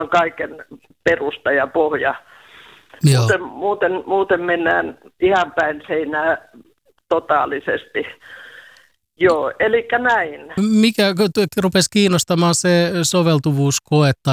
on kaiken perusta ja pohja. Muuten mennään ihan päin seinää totaalisesti. Joo, eli näin. Mikä rupesi kiinnostamaan se soveltuvuuskoe